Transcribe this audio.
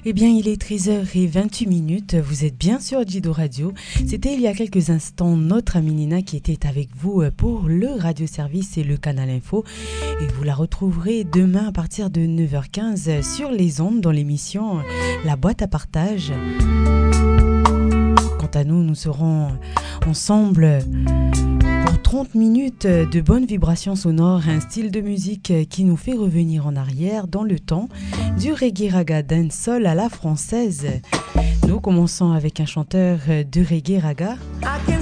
Eh bien, il est 13h28. Vous êtes bien sur Jido Radio. C'était il y a quelques instants notre amie Nina qui était avec vous pour le radioservice et le canal info. Et vous la retrouverez demain à partir de 9h15 sur les ondes dans l'émission La boîte à partage. Quant à nous, nous serons ensemble pour 30 minutes de bonnes vibrations sonores, un style de musique qui nous fait revenir en arrière dans le temps, du reggae raga dancehall à la française. Nous commençons avec un chanteur de reggae raga